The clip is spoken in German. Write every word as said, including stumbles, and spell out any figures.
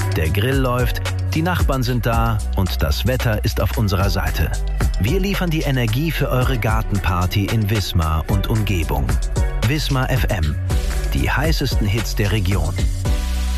Der Grill läuft, die Nachbarn sind da und das Wetter ist auf unserer Seite. Wir liefern die Energie für eure Gartenparty in Wismar und Umgebung. Wismar F M, die heißesten Hits der Region.